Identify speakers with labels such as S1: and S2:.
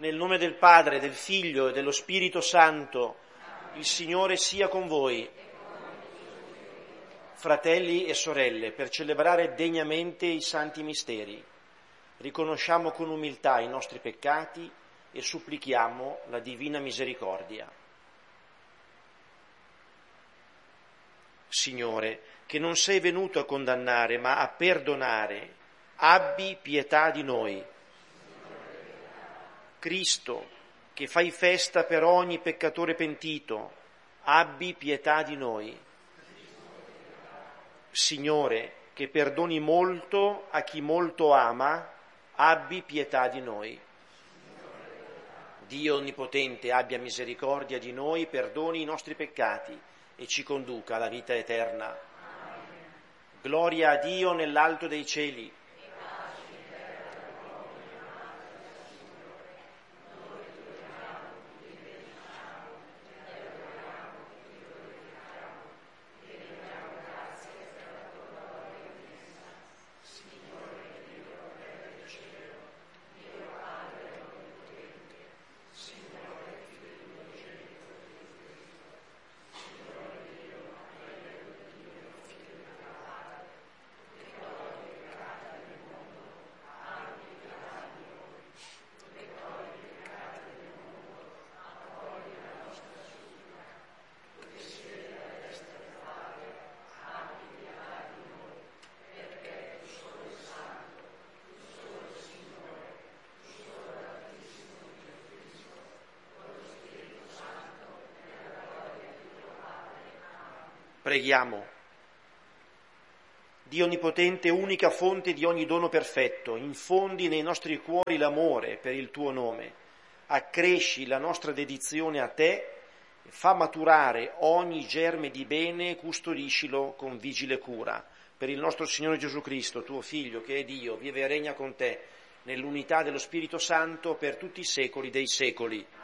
S1: Nel nome del Padre, del Figlio e dello Spirito Santo, il Signore sia con voi. Fratelli e sorelle, per celebrare degnamente i santi misteri, riconosciamo con umiltà i nostri peccati e supplichiamo la divina misericordia. Signore, che non sei venuto a condannare, ma a perdonare, abbi pietà di noi. Cristo, che fai festa per ogni peccatore pentito, abbi pietà di noi. Signore, che perdoni molto a chi molto ama, abbi pietà di noi. Dio Onnipotente abbia misericordia di noi, perdoni i nostri peccati e ci conduca alla vita eterna. Gloria a Dio nell'alto dei cieli. Preghiamo. Dio Onnipotente, unica fonte di ogni dono perfetto, infondi nei nostri cuori l'amore per il tuo nome, accresci la nostra dedizione a te e fa maturare ogni germe di bene e custodiscilo con vigile cura. Per il nostro Signore Gesù Cristo, tuo Figlio, che è Dio, vive e regna con te nell'unità dello Spirito Santo per tutti i secoli dei secoli.